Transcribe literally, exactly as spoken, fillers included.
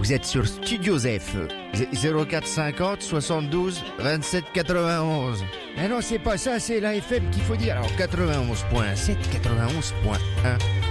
Vous êtes sur Studio Zef. zéro quatre cinquante soixante-douze vingt-sept quatre-vingt-onze. Mais non, c'est pas ça, c'est la F M qu'il faut dire. Alors quatre-vingt-onze point sept, quatre-vingt-onze point un.